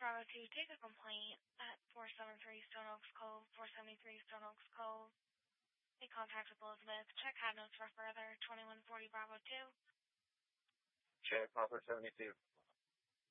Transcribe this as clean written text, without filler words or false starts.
Bravo 2, take a complaint at 473 Stone Oaks Cove, 473 Stone Oaks Cove. Make contact with Elizabeth. Check cab notes for further. 2140 Bravo 2. Check Papa 72.